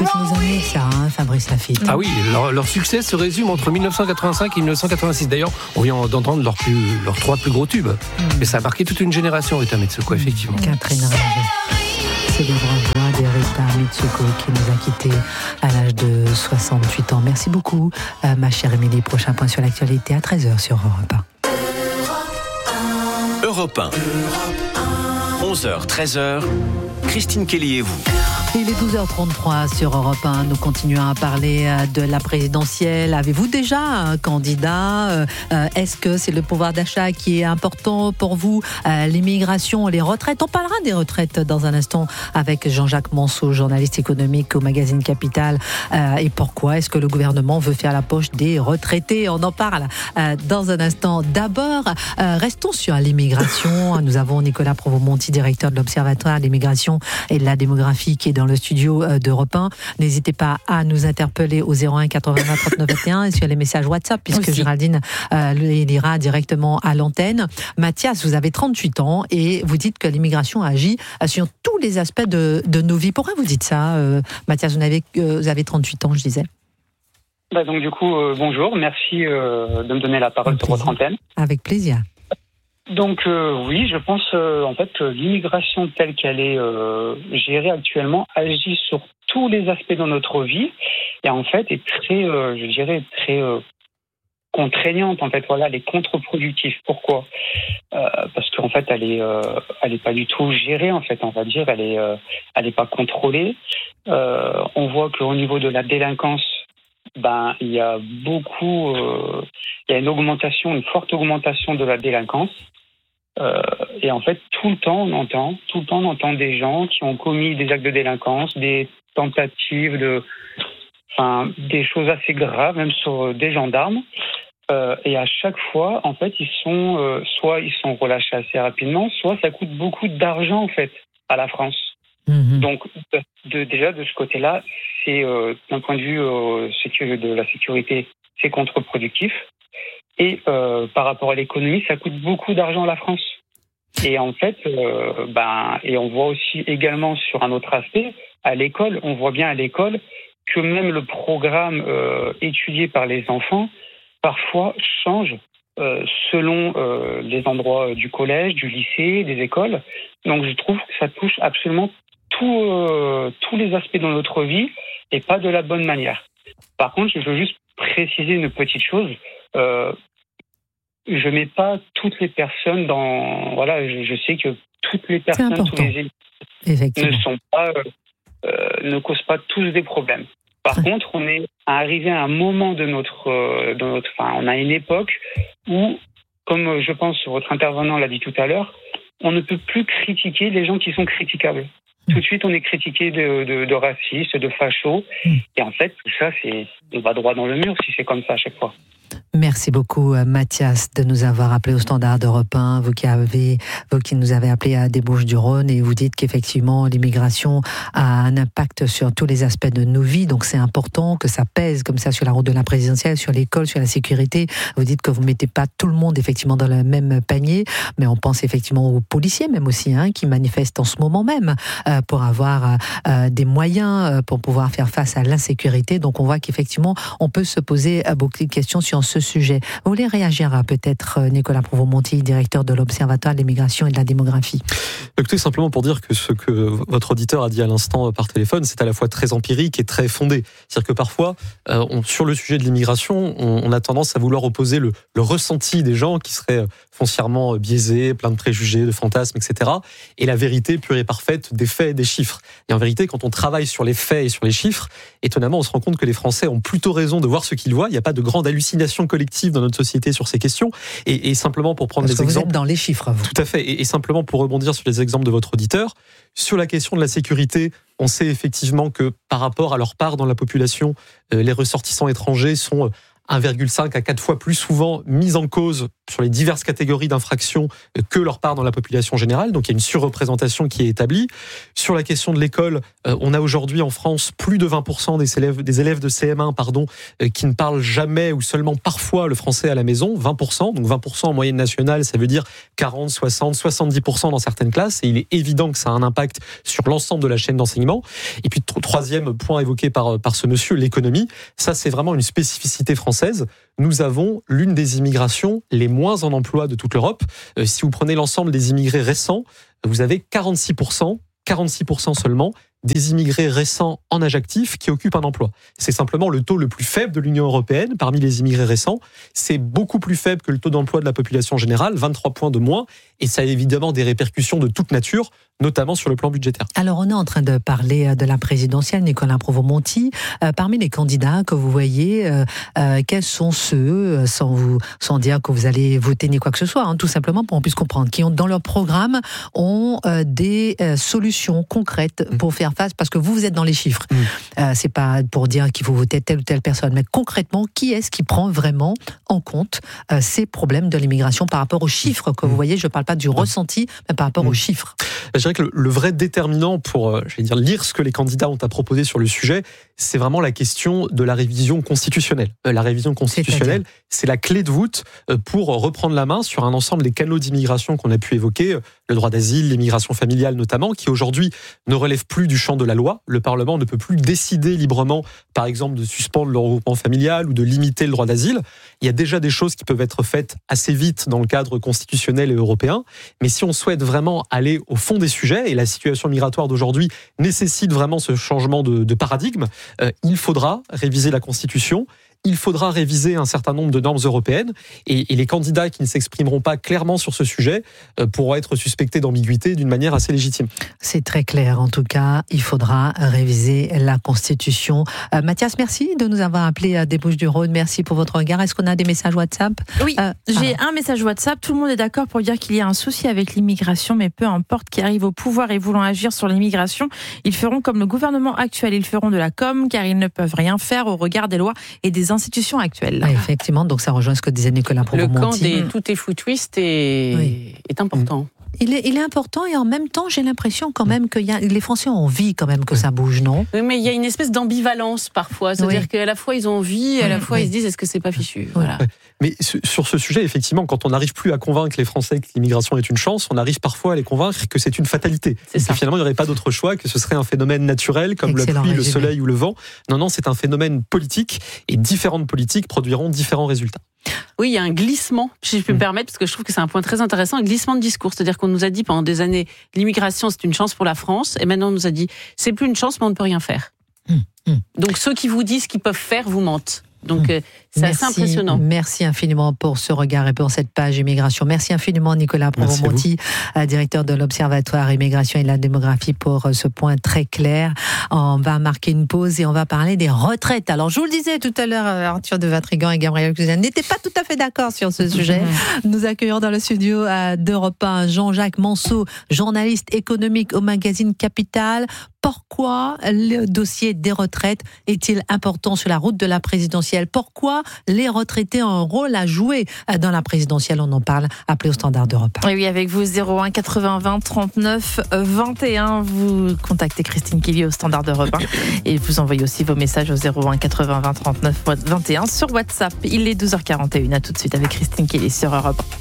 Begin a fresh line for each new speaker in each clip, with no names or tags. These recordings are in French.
toutes nos années, ça, Fabrice Lafitte.
Ah oui, leur succès se résume entre 1985 et 1986. D'ailleurs, on vient d'entendre leurs 3 plus gros tubes. Mais ça a marqué toute une génération, Rita Mitsouko, effectivement.
Catherine Ringer. Célèbre voix d'Rita Mitsouko qui nous a quittés à l'âge de 68 ans. Merci beaucoup, ma chère Émilie. Prochain point sur l'actualité à 13h sur Europe
1. Europe 1. 11h, 13h. Christine Kelly et vous.
Il est 12h33 sur Europe 1. Nous continuons à parler de la présidentielle. Avez-vous déjà un candidat ? Est-ce que c'est le pouvoir d'achat qui est important pour vous ? L'immigration, les retraites. On parlera des retraites dans un instant avec Jean-Jacques Manceau, journaliste économique au magazine Capital. Et pourquoi est-ce que le gouvernement veut faire la poche des retraités ? On en parle dans un instant. D'abord, restons sur l'immigration. Nous avons Nicolas Provost-Monti, directeur de l'Observatoire de l'immigration et de la démographie, qui est dans le studio d'Europe 1. N'hésitez pas à nous interpeller au 01 80 39 21 et sur les messages WhatsApp, puisque aussi Géraldine les lira directement à l'antenne. Mathias, vous avez 38 ans et vous dites que l'immigration agit sur tous les aspects de nos vies. Pourquoi vous dites ça, Mathias ? Vous avez 38 ans, je disais.
Donc du coup, bonjour, merci de me donner la parole sur votre antenne.
Avec plaisir.
Donc oui, je pense en fait que l'immigration telle qu'elle est gérée actuellement agit sur tous les aspects de notre vie et en fait est très, je dirais très contraignante. En fait, voilà, elle est contre-productive. Pourquoi ? Parce qu'en fait, elle est pas du tout gérée. En fait, on va dire, elle est pas contrôlée. On voit qu'au niveau de la délinquance, il y a une forte augmentation de la délinquance. Et en fait, tout le temps, on entend des gens qui ont commis des actes de délinquance, des tentatives des choses assez graves, même sur des gendarmes. Et à chaque fois, en fait, soit ils sont relâchés assez rapidement, soit ça coûte beaucoup d'argent, en fait, à la France. Donc, déjà, de ce côté-là, c'est, d'un point de vue de la sécurité, c'est contre-productif. Et par rapport à l'économie, ça coûte beaucoup d'argent à la France. Et en fait, et on voit aussi également sur un autre aspect, à l'école, on voit bien à l'école que même le programme étudié par les enfants, parfois change selon les endroits du collège, du lycée, des écoles. Donc je trouve que ça touche absolument tous les aspects de notre vie et pas de la bonne manière. Par contre, je veux juste préciser une petite chose. Je mets pas toutes les personnes dans... Voilà, je sais que toutes les personnes, tous les élèves ne causent pas tous des problèmes. Par contre, on est arrivé à un moment de notre on a une époque où, comme je pense votre intervenant l'a dit tout à l'heure, on ne peut plus critiquer les gens qui sont critiquables. Tout de suite, on est critiqué de racistes, de fachos. Et en fait, tout ça, on va droit dans le mur si c'est comme ça à chaque fois.
Merci beaucoup, Mathias, de nous avoir appelé au Standard d'Europe 1. Vous qui nous avez appelé à des Bouches-du-Rhône, et vous dites qu'effectivement, l'immigration a un impact sur tous les aspects de nos vies. Donc, c'est important que ça pèse comme ça sur la route de la présidentielle, sur l'école, sur la sécurité. Vous dites que vous mettez pas tout le monde effectivement dans le même panier, mais on pense effectivement aux policiers même aussi, qui manifestent en ce moment même pour avoir des moyens pour pouvoir faire face à l'insécurité. Donc, on voit qu'effectivement, on peut se poser beaucoup de questions sur ce sujet. Vous voulez réagir peut-être, Nicolas Provost-Monti, directeur de l'Observatoire de l'immigration et de la démographie ?
Écoutez, simplement pour dire que ce que votre auditeur a dit à l'instant par téléphone, c'est à la fois très empirique et très fondé. C'est-à-dire que parfois, sur le sujet de l'immigration, on a tendance à vouloir opposer le ressenti des gens qui seraient foncièrement biaisés, plein de préjugés, de fantasmes, etc., et la vérité pure et parfaite des faits et des chiffres. Et en vérité, quand on travaille sur les faits et sur les chiffres, étonnamment, on se rend compte que les Français ont plutôt raison de voir ce qu'ils voient. Il n'y a pas de grande hallucination collective dans notre société sur ces questions. Et simplement pour prendre
des exemples... Vous êtes dans les chiffres, vous.
Tout à fait. Et simplement pour rebondir sur les exemples de votre auditeur, sur la question de la sécurité, on sait effectivement que par rapport à leur part dans la population, les ressortissants étrangers sont 1,5 à 4 fois plus souvent mis en cause sur les diverses catégories d'infractions que leur part dans la population générale. Donc il y a une surreprésentation qui est établie. Sur la question de l'école, on a aujourd'hui en France plus de 20% des élèves de CM1 qui ne parlent jamais ou seulement parfois le français à la maison. 20%, donc 20% en moyenne nationale, ça veut dire 40, 60, 70% dans certaines classes. Et il est évident que ça a un impact sur l'ensemble de la chaîne d'enseignement. Et puis troisième point évoqué par ce monsieur, l'économie. Ça, c'est vraiment une spécificité française. Nous avons l'une des immigrations les moins en emploi de toute l'Europe. Si vous prenez l'ensemble des immigrés récents, vous avez 46% seulement des immigrés récents en âge actif qui occupent un emploi. C'est simplement le taux le plus faible de l'Union européenne parmi les immigrés récents. C'est beaucoup plus faible que le taux d'emploi de la population générale, 23 points de moins, et ça a évidemment des répercussions de toute nature, notamment sur le plan budgétaire.
Alors, on est en train de parler de la présidentielle, Nicolas Provost-Monti. Parmi les candidats que vous voyez, quels sont ceux, sans dire que vous allez voter ni quoi que ce soit, tout simplement pour qu'on puisse comprendre, qui ont dans leur programme des solutions concrètes pour faire face, parce que vous êtes dans les chiffres. C'est pas pour dire qu'il faut voter telle ou telle personne, mais concrètement, qui est-ce qui prend vraiment en compte ces problèmes de l'immigration par rapport aux chiffres que vous voyez? Je ne parle pas du ressenti, mais par rapport aux chiffres.
Je dirais que le vrai déterminant pour lire ce que les candidats ont à proposer sur le sujet, c'est vraiment la question de la révision constitutionnelle. La révision constitutionnelle, c'est la clé de voûte pour reprendre la main sur un ensemble des canaux d'immigration qu'on a pu évoquer, le droit d'asile, l'immigration familiale notamment, qui aujourd'hui ne relèvent plus du champ de la loi. Le Parlement ne peut plus décider librement, par exemple, de suspendre le regroupement familial ou de limiter le droit d'asile. Il y a déjà des choses qui peuvent être faites assez vite dans le cadre constitutionnel et européen, mais si on souhaite vraiment aller au fond des sujets, et la situation migratoire d'aujourd'hui nécessite vraiment ce changement de paradigme, il faudra réviser la Constitution, il faudra réviser un certain nombre de normes européennes, et les candidats qui ne s'exprimeront pas clairement sur ce sujet pourront être suspectés d'ambiguïté d'une manière assez légitime.
C'est très clair, en tout cas, il faudra réviser la Constitution. Mathias, merci de nous avoir appelés des Bouches-du-Rhône, merci pour votre regard. Est-ce qu'on a des messages WhatsApp?
Oui, j'ai un message WhatsApp, tout le monde est d'accord pour dire qu'il y a un souci avec l'immigration, mais peu importe qui arrive au pouvoir et voulant agir sur l'immigration, ils feront comme le gouvernement actuel, ils feront de la com, car ils ne peuvent rien faire au regard des lois et des institutions actuelles.
Ah, effectivement, donc ça rejoint ce que disait Nicolas Provost-Monti.
Le camp des tout est fou twist est important.
Il est important, et en même temps, j'ai l'impression quand même que les Français ont envie quand même que ça bouge, non?
Oui, mais il y a une espèce d'ambivalence parfois. C'est-à-dire qu'à la fois ils ont envie, et à la fois ils se disent est-ce que c'est pas fichu? Voilà.
Mais sur ce sujet, effectivement, quand on n'arrive plus à convaincre les Français que l'immigration est une chance, on arrive parfois à les convaincre que c'est une fatalité. Et que finalement, il n'y aurait pas d'autre choix, que ce serait un phénomène naturel, comme la pluie, le soleil ou le vent. Non, c'est un phénomène politique, et différentes politiques produiront différents résultats.
Oui, il y a un glissement, si je peux me permettre, parce que je trouve que c'est un point très intéressant, un glissement de discours. C'est-à-dire qu'on nous a dit pendant des années, l'immigration c'est une chance pour la France, et maintenant on nous a dit, c'est plus une chance, mais on ne peut rien faire. Donc ceux qui vous disent qu'ils peuvent faire vous mentent. Donc c'est assez impressionnant.
Merci infiniment pour ce regard et pour cette page immigration. Merci infiniment Nicolas Provost-Monti, directeur de l'Observatoire Immigration et de la démographie, pour ce point très clair. On va marquer une pause et on va parler des retraites. Alors je vous le disais tout à l'heure, Arthur de Vatrigan et Gabriel Cluzel n'étaient pas tout à fait d'accord sur ce sujet. Nous accueillons dans le studio d'Europe 1 Jean-Jacques Manceau, journaliste économique au magazine Capital. Pourquoi le dossier des retraites est-il important sur la route de la présidentielle? Pourquoi les retraités ont un rôle à jouer dans la présidentielle? On en parle, appelez au standard d'Europe 1.
Oui, avec vous, 01 80 20 39 21. Vous contactez Christine Kelly au standard d'Europe 1 et vous envoyez aussi vos messages au 01 80 20 39 21 sur WhatsApp. Il est 12h41. À tout de suite avec Christine Kelly sur Europe 1.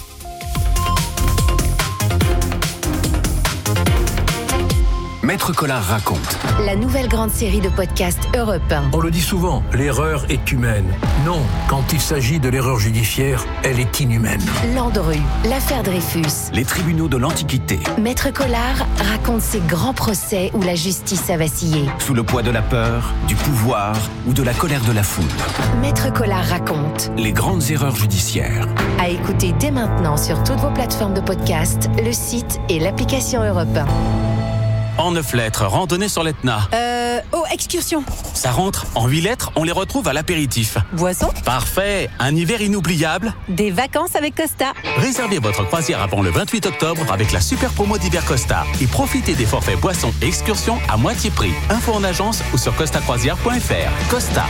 Maître Collard raconte.
La nouvelle grande série de podcasts Europe 1.
On le dit souvent, l'erreur est humaine. Non, quand il s'agit de l'erreur judiciaire, elle est inhumaine.
Landru, l'affaire Dreyfus.
Les tribunaux de l'Antiquité.
Maître Collard raconte ces grands procès où la justice a vacillé.
Sous le poids de la peur, du pouvoir ou de la colère de la foule.
Maître Collard raconte.
Les grandes erreurs judiciaires.
À écouter dès maintenant sur toutes vos plateformes de podcast, le site et l'application Europe 1.
En 9 lettres, randonnée sur l'Etna.
Excursion.
Ça rentre. En 8 lettres, on les retrouve à l'apéritif.
Boisson.
Parfait. Un hiver inoubliable.
Des vacances avec Costa.
Réservez votre croisière avant le 28 octobre avec la super promo d'hiver Costa. Et profitez des forfaits boissons et excursions à moitié prix. Info en agence ou sur costacroisière.fr. Costa.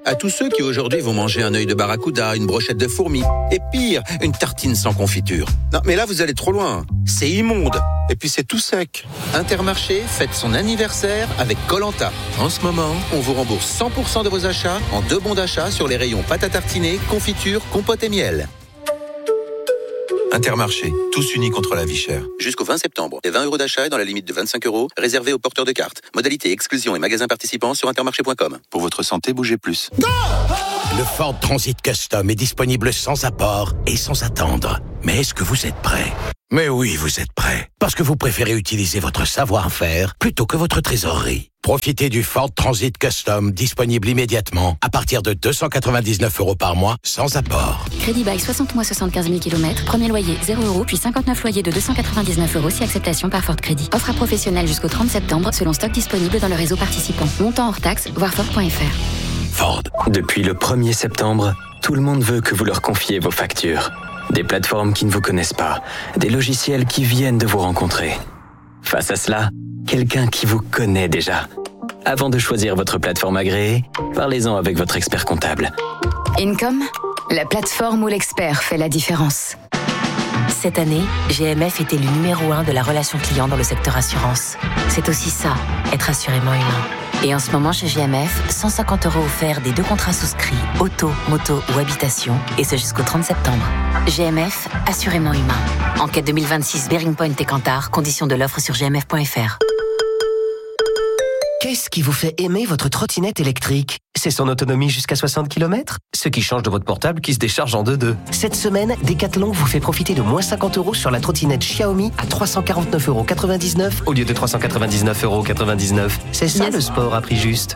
à tous ceux qui aujourd'hui vont manger un œil de barracuda, une brochette de fourmis, et pire, une tartine sans confiture. Non, mais là, vous allez trop loin. C'est immonde. Et puis, c'est tout sec. Intermarché fête son anniversaire avec Koh-Lanta. En ce moment, on vous rembourse 100% de vos achats en 2 bons d'achat sur les rayons pâte à tartiner, confiture, compote et miel. Intermarché, tous unis contre la vie chère. Jusqu'au 20 septembre, les 20 € d'achat est dans la limite de 25 € réservés aux porteurs de cartes. Modalité, exclusion et magasins participants sur intermarché.com. Pour votre santé, bougez plus.
Le Ford Transit Custom est disponible sans apport et sans attendre. Mais est-ce que vous êtes prêt ? Mais oui, vous êtes prêt. Parce que vous préférez utiliser votre savoir-faire plutôt que votre trésorerie. Profitez du Ford Transit Custom disponible immédiatement à partir de 299 € par mois sans apport.
Crédit bail 60 mois 75 000 km, premier loyer 0 € puis 59 loyers de 299 € si acceptation par Ford Crédit. Offre à professionnels jusqu'au 30 septembre selon stock disponible dans le réseau participant. Montant hors taxe, voir Ford.fr.
Ford. Depuis le 1er septembre, tout le monde veut que vous leur confiez vos factures. Des plateformes qui ne vous connaissent pas, des logiciels qui viennent de vous rencontrer. Face à cela, quelqu'un qui vous connaît déjà. Avant de choisir votre plateforme agréée, parlez-en avec votre expert comptable.
Income, la plateforme où l'expert fait la différence. Cette année, GMF est élu numéro 1 de la relation client dans le secteur assurance. C'est aussi ça, être assurément humain. Et en ce moment chez GMF, 150 € offerts des 2 contrats souscrits, auto, moto ou habitation, et ce jusqu'au 30 septembre. GMF, assurément humain. Enquête 2026 Bearing Point et Kantar, conditions de l'offre sur gmf.fr.
Qu'est-ce qui vous fait aimer votre trottinette électrique ? C'est son autonomie jusqu'à 60 km ? Ce qui change de votre portable qui se décharge en 2-2. Cette semaine, Decathlon vous fait profiter de moins 50 € sur la trottinette Xiaomi à 349,99 € au lieu de 399,99 €. C'est ça le sport à prix juste.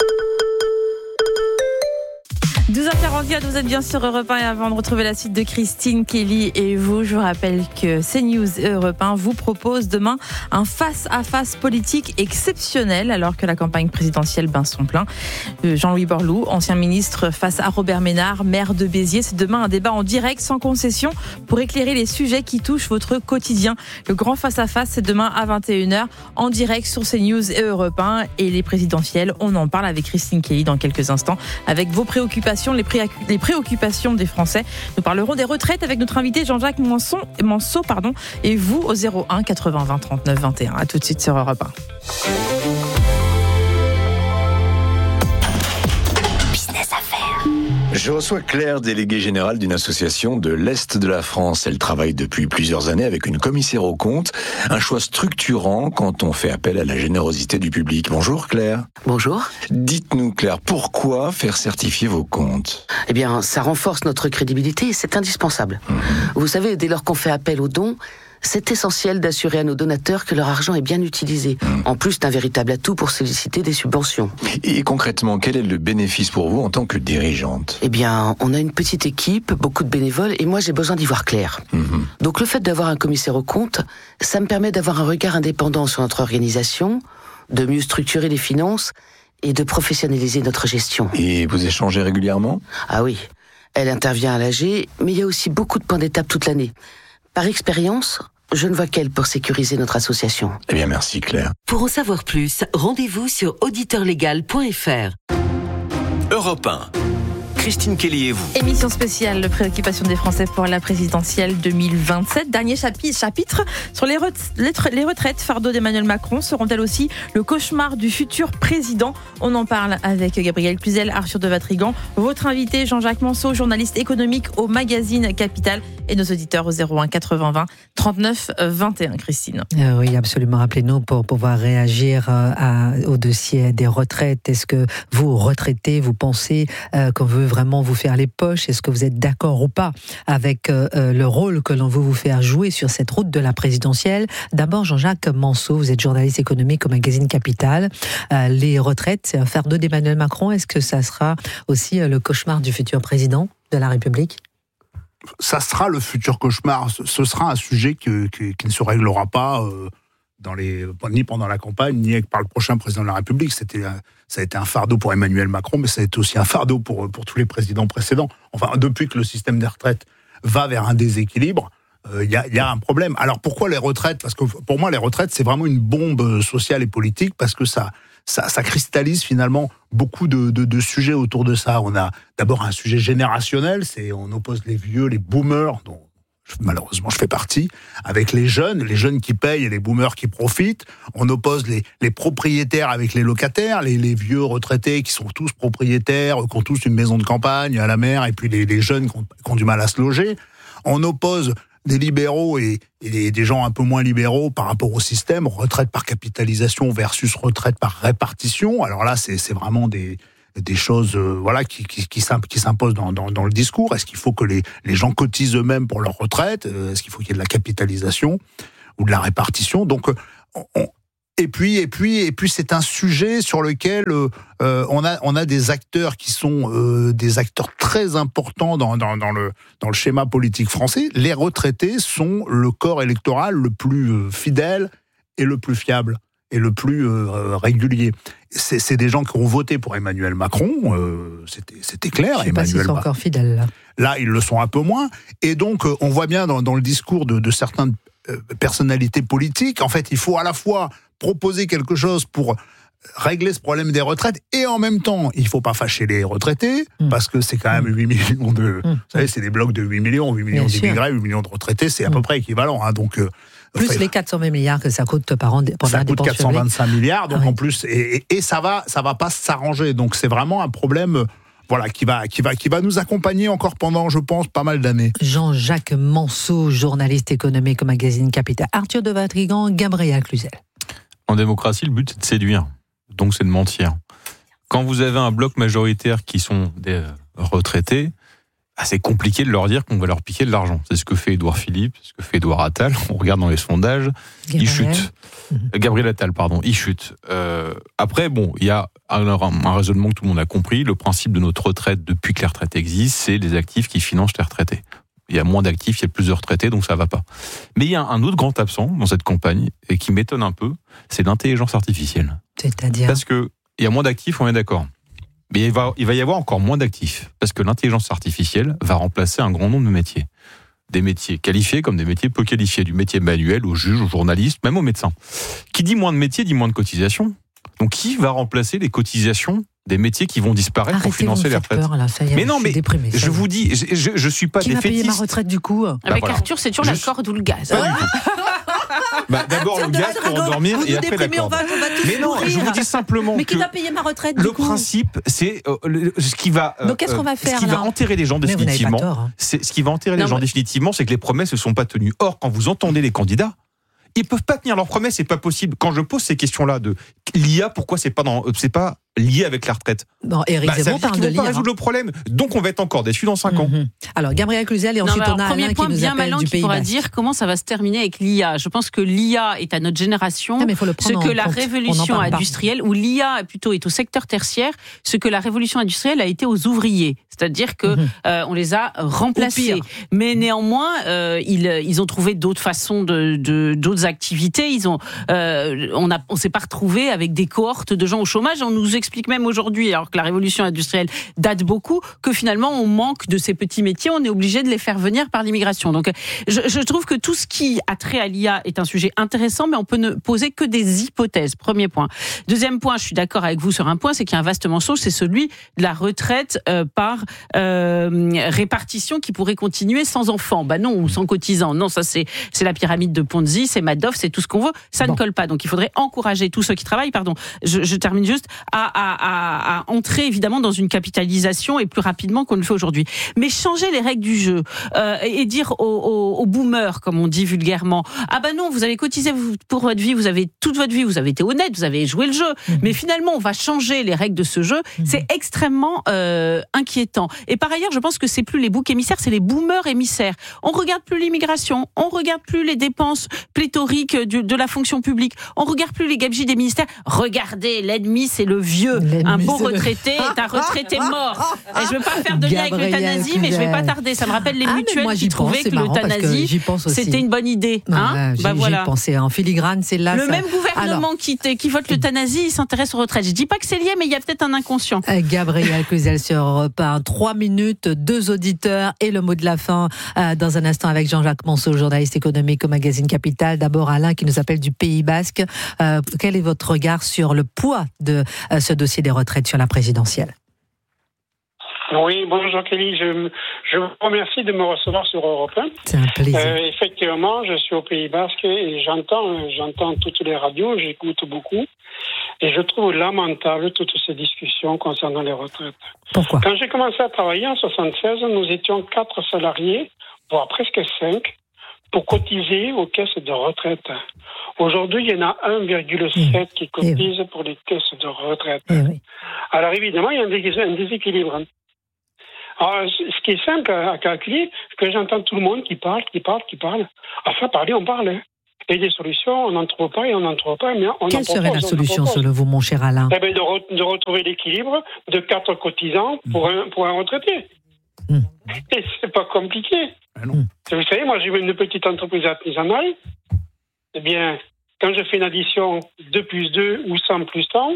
12h44, vous êtes bien sur Europe 1 et avant de retrouver la suite de Christine Kelly et vous, je vous rappelle que CNews et Europe 1 vous proposent demain un face-à-face politique exceptionnel alors que la campagne présidentielle bat son plein. Jean-Louis Borloo, ancien ministre, face à Robert Ménard, maire de Béziers. C'est demain un débat en direct sans concession pour éclairer les sujets qui touchent votre quotidien. Le grand face-à-face, c'est demain à 21h en direct sur CNews et Europe 1 et les présidentielles. On en parle avec Christine Kelly dans quelques instants avec vos préoccupations. Les préoccupations des Français. Nous parlerons des retraites avec notre invité Jean-Jacques Manceau, et vous au 01 80 20 39 21. À tout de suite sur Europe 1.
Business Affaires.
Je reçois Claire, déléguée générale d'une association de l'Est de la France. Elle travaille depuis plusieurs années avec une commissaire aux comptes. Un choix structurant quand on fait appel à la générosité du public. Bonjour Claire.
Bonjour.
Dites-nous Claire, pourquoi faire certifier vos comptes ?
Eh bien, ça renforce notre crédibilité et c'est indispensable. Vous savez, dès lors qu'on fait appel aux dons, c'est essentiel d'assurer à nos donateurs que leur argent est bien utilisé, en plus d'un véritable atout pour solliciter des subventions.
Et concrètement, quel est le bénéfice pour vous en tant que dirigeante ?
Eh bien, on a une petite équipe, beaucoup de bénévoles, et moi j'ai besoin d'y voir clair. Donc le fait d'avoir un commissaire aux comptes, ça me permet d'avoir un regard indépendant sur notre organisation, de mieux structurer les finances et de professionnaliser notre gestion.
Et vous échangez régulièrement ?
Ah oui, elle intervient à l'AG, mais il y a aussi beaucoup de points d'étape toute l'année. Par expérience, je ne vois qu'elle pour sécuriser notre association.
Eh bien, merci Claire.
Pour en savoir plus, rendez-vous sur auditeurlegal.fr.
Europe 1. Christine Kelly et vous.
Émission spéciale, préoccupation des Français pour la présidentielle 2027. Dernier chapitre sur les retraites. Fardeau d'Emmanuel Macron seront-elles aussi le cauchemar du futur président ? On en parle avec Gabriel Cluzel, Arthur de Vatrigan, votre invité Jean-Jacques Manceau, journaliste économique au magazine Capital, et nos auditeurs au 01 80 20 39 21. Christine.
Oui, absolument. Rappelez-nous pour pouvoir réagir au dossier des retraites. Est-ce que vous, retraités, vous pensez qu'on veut vraiment vous faire les poches ? Est-ce que vous êtes d'accord ou pas avec le rôle que l'on veut vous faire jouer sur cette route de la présidentielle ? D'abord, Jean-Jacques Manceau, vous êtes journaliste économique au magazine Capital. Les retraites, c'est un fardeau d'Emmanuel Macron. Est-ce que ça sera aussi le cauchemar du futur président de la République ?
Ça sera le futur cauchemar. Ce sera un sujet qui ne se réglera pas ni pendant la campagne, ni par le prochain président de la République. Ça a été un fardeau pour Emmanuel Macron, mais ça a été aussi un fardeau pour tous les présidents précédents. Enfin, depuis que le système des retraites va vers un déséquilibre, il y a un problème. Alors pourquoi les retraites ? Parce que pour moi, les retraites, c'est vraiment une bombe sociale et politique parce que ça cristallise finalement beaucoup de sujets autour de ça. On a d'abord un sujet générationnel, on oppose les vieux, les boomers, dont malheureusement je fais partie, avec les jeunes qui payent et les boomers qui profitent. On oppose les propriétaires avec les locataires, les vieux retraités qui sont tous propriétaires, qui ont tous une maison de campagne à la mer, et puis les jeunes qui ont du mal à se loger. On oppose des libéraux et des gens un peu moins libéraux par rapport au système, retraite par capitalisation versus retraite par répartition. Alors là, c'est vraiment des choses qui s'imposent dans le discours. Est-ce qu'il faut que les gens cotisent eux-mêmes pour leur retraite ? Est-ce qu'il faut qu'il y ait de la capitalisation ou de la répartition ? Donc, et puis, c'est un sujet sur lequel on a des acteurs qui sont des acteurs très importants dans le schéma politique français. Les retraités sont le corps électoral le plus fidèle et le plus fiable et le plus régulier. C'est des gens qui ont voté pour Emmanuel Macron, c'était clair.
Je ne sais pas s'ils sont encore fidèles là.
Là, ils le sont un peu moins. Et donc, on voit bien dans le discours de certaines personnalités politiques, en fait, il faut à la fois proposer quelque chose pour régler ce problème des retraites et en même temps, il ne faut pas fâcher les retraités parce que c'est quand même 8 millions de... Vous savez, c'est des blocs de 8 millions d'immigrés, 8 millions de retraités, c'est à peu près équivalent. Hein, donc,
plus les 420 milliards que ça coûte par an pour
ça
la
coûte
dépense
425 milliards, donc en plus, et ça va pas s'arranger. Donc c'est vraiment un problème... Voilà, qui va nous accompagner encore pendant, je pense, pas mal d'années.
Jean-Jacques Manceau, journaliste économique au magazine Capital. Arthur de Vatrigan, Gabriel Cluzel.
En démocratie, le but, c'est de séduire. Donc, c'est de mentir. Quand vous avez un bloc majoritaire qui sont des retraités, c'est compliqué de leur dire qu'on va leur piquer de l'argent. C'est ce que fait Édouard Philippe, c'est ce que fait Édouard Attal. On regarde dans les sondages, il chute. Gabriel Attal, pardon, il chute. Après, bon, il y a un raisonnement que tout le monde a compris. Le principe de notre retraite, depuis que les retraites existent, c'est les actifs qui financent les retraités. Il y a moins d'actifs, il y a plus de retraités, donc ça va pas. Mais il y a un autre grand absent dans cette campagne, et qui m'étonne un peu, c'est l'intelligence artificielle.
C'est-à-dire ?
Parce que il y a moins d'actifs, on est d'accord. Mais il va y avoir encore moins d'actifs, parce que l'intelligence artificielle va remplacer un grand nombre de métiers. Des métiers qualifiés comme des métiers peu qualifiés, du métier manuel au juge, au journaliste, même au médecin. Qui dit moins de métiers, dit moins de cotisations. Donc qui va remplacer les cotisations des métiers qui vont disparaître pour financer les retraites? Mais non, mais je vous dis, je suis pas défaitiste.
Qui va payer ma retraite du coup?
Avec Arthur, c'est toujours la corde ou le gaz.
D'abord le gaz pour endormir et après la corde. Mais non, je vous dis simplement
mais qui va payer ma retraite du coup?
Le principe, c'est ce qui va.
Donc qu'est-ce qu'on va faire?
Ce qui va enterrer les gens définitivement. C'est ce qui va enterrer les gens définitivement, c'est que les promesses ne sont pas tenues. Or, quand vous entendez les candidats, ils peuvent pas tenir leurs promesses, c'est pas possible. Quand je pose ces questions-là de l'IA, pourquoi c'est pas lié avec la retraite?
Bon, Éric Zemmour parle de l'IA.
Ça va pas résoudre le problème. Donc on va être encore déçus dans 5 ans.
Alors Gabriel Cluzel et ensuite on a Alain qui nous appelle du Pays
pourra
Basque.
dire comment ça va se terminer avec l'IA. Je pense que l'IA est à notre génération ce que la révolution industrielle, ou l'IA plutôt est au secteur tertiaire, ce que la révolution industrielle a été aux ouvriers. C'est-à-dire que on les a remplacés. Mais néanmoins, ils ont trouvé d'autres façons d'autres activités. On s'est pas retrouvé avec des cohortes de gens au chômage. On nous explique même aujourd'hui, alors que la révolution industrielle date beaucoup, que finalement on manque de ces petits métiers. On est obligé de les faire venir par l'immigration. Donc, je trouve que tout ce qui a trait à l'IA est un sujet intéressant, mais on peut ne poser que des hypothèses. Premier point. Deuxième point, je suis d'accord avec vous sur un point, c'est qu'il y a un vaste mensonge, c'est celui de la retraite par répartition qui pourrait continuer sans enfants. Bah non, ou sans cotisants. Non, ça c'est la pyramide de Ponzi, c'est Madoff, c'est tout ce qu'on veut. Ça ne colle pas. Donc il faudrait encourager tous ceux qui travaillent, je termine juste, à entrer évidemment dans une capitalisation et plus rapidement qu'on le fait aujourd'hui. Mais changer les règles du jeu et dire aux boomers, comme on dit vulgairement, ah ben non, vous avez cotisé pour votre vie, vous avez toute votre vie, vous avez été honnête, vous avez joué le jeu, mais finalement on va changer les règles de ce jeu, c'est extrêmement inquiétant. Et par ailleurs, je pense que c'est plus les boucs émissaires, c'est les boomers émissaires. On regarde plus l'immigration, on regarde plus les dépenses pléthoriques de la fonction publique, on regarde plus les gabegies des ministères. Regardez, l'ennemi c'est le vieux vieux. Un beau retraité est un retraité mort. Et je veux pas faire de lien avec l'euthanasie, mais je vais pas tarder. Ça me rappelle les mutuelles qui trouvaient que l'euthanasie, c'était une bonne idée.
J'y pensais en filigrane, c'est là.
Le même gouvernement qui vote l'euthanasie, il s'intéresse aux retraites. Je dis pas que c'est lié, mais il y a peut-être un inconscient.
Gabriel Cluzel sur Europe 1, 3 minutes, 2 auditeurs et le mot de la fin dans un instant avec Jean-Jacques Monceau, journaliste économique au magazine Capital. D'abord Alain qui nous appelle du Pays Basque. Quel est votre regard sur le poids de ce dossier des retraites sur la présidentielle?
Oui, bonjour Kelly, je vous remercie de me recevoir sur Europe 1.
C'est un plaisir.
Effectivement, je suis au Pays Basque et j'entends toutes les radios, j'écoute beaucoup et je trouve lamentable toutes ces discussions concernant les retraites.
Pourquoi?
Quand j'ai commencé à travailler en 76, nous étions 4 salariés, voire presque 5, pour cotiser aux caisses de retraite. Aujourd'hui, il y en a 1,7 qui cotisent pour les caisses de retraite. Alors évidemment, il y a un déséquilibre. Alors, ce qui est simple à calculer, c'est que j'entends tout le monde qui parle. Enfin, parler, on parle. Et des solutions, on n'en trouve pas. Mais
quelle serait la solution, selon vous, mon cher Alain?
De retrouver l'équilibre de 4 cotisants pour un retraité. Et c'est pas compliqué. Vous savez, moi, j'ai une petite entreprise artisanale. Eh bien, quand je fais une addition 2 plus 2 ou 100 plus 100,